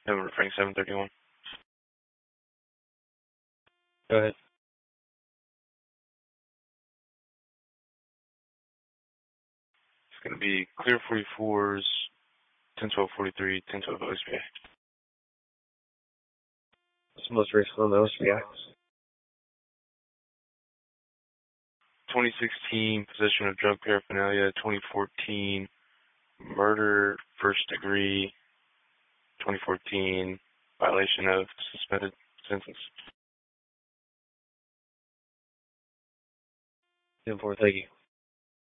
November Frank 731. Go ahead. It's going to be clear 44s, 10-12-43, 10-12 OSPI. What's the most recent on the OSPI? 2016, possession of drug paraphernalia. 2014, murder, first degree. 2014, violation of suspended sentence. 10-4, thank you.